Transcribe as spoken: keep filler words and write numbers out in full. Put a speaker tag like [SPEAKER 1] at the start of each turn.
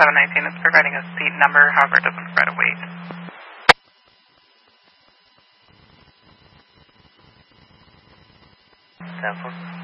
[SPEAKER 1] seven nineteen is providing a seat number, however it doesn't provide a weight.
[SPEAKER 2] Stanford.